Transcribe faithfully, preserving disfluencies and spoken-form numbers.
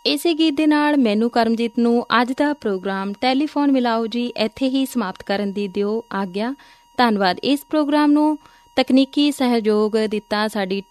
ਇਸੇ ਗੀਤ ਦੇ ਨਾਲ ਮੈਨੂੰ ਕਰਮਜੀਤ ਨੂੰ ਅੱਜ ਦਾ ਪ੍ਰੋਗਰਾਮ ਟੈਲੀਫੋਨ ਮਿਲਾਓ ਜੀ ਇੱਥੇ ਹੀ ਸਮਾਪਤ ਕਰਨ ਦੀ ਦਿਓ ਆਗਿਆ। ਧੰਨਵਾਦ। ਇਸ ਪ੍ਰੋਗਰਾਮ ਨੂੰ ਤਕਨੀਕੀ ਸਹਿਯੋਗ ਦਿੱਤਾ ਸਾਡੀ